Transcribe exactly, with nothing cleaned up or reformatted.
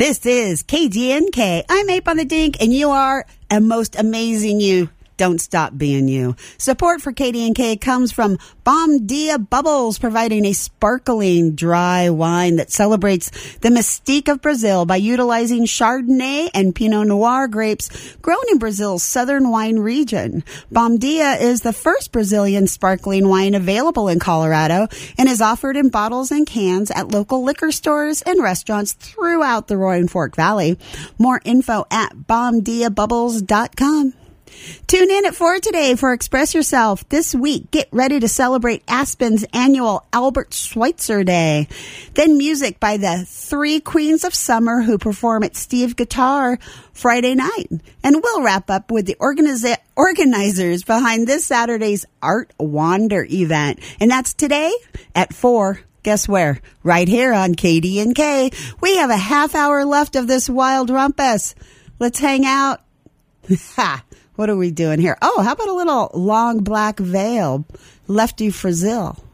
This is K D N K. I'm Ape on the Dink, and you are a most amazing you. Don't stop being you. Support for K D N K comes from Bom Dia Bubbles, providing a sparkling, dry wine that celebrates the mystique of Brazil by utilizing Chardonnay and Pinot Noir grapes grown in Brazil's southern wine region. Bom Dia is the first Brazilian sparkling wine available in Colorado and is offered in bottles and cans at local liquor stores and restaurants throughout the Roaring Fork Valley. More info at bom dia bubbles dot com. Tune in at four today for Express Yourself. This week, get ready to celebrate Aspen's annual Albert Schweitzer Day. Then music by the Three Queens of Summer, who perform at Steve Guitar Friday night. And we'll wrap up with the organiza- organizers behind this Saturday's Art Wander event. And that's today at four. Guess where? Right here on K D N K. We have a half hour left of this wild rumpus. Let's hang out. Ha! What are we doing here? Oh, how about a little Long Black Veil, Lefty Frizzell?